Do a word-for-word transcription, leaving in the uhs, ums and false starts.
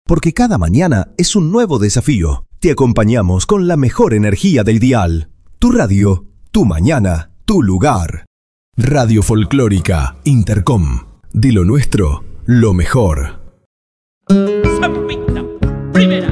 porque cada mañana es un nuevo desafío. Te acompañamos con la mejor energía del dial. Tu radio, tu mañana, tu lugar. Radio Folclórica Intercom. De lo nuestro, lo mejor.